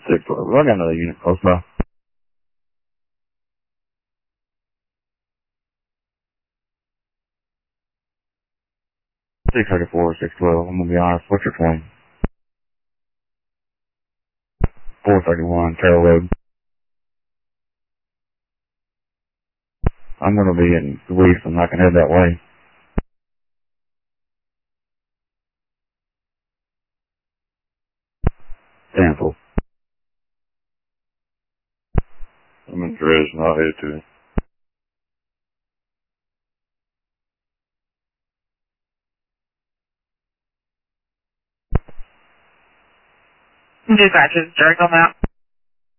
612. I got another unit close by. 634, 612. I'm gonna be honest. What's your claim? 431, Carroll Road. I'm gonna be in Louise, and I can head that way. Stanfield. I'm in Dresden. I'll head to it. Dispatches, direct on that.